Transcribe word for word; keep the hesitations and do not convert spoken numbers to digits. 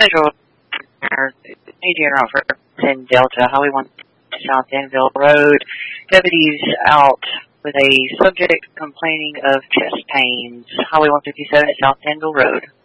Central A J Route ten Delta, Highway one South Danville Road. Deputies out with a subject complaining of chest pains. Highway one fifty-seven South Danville Road.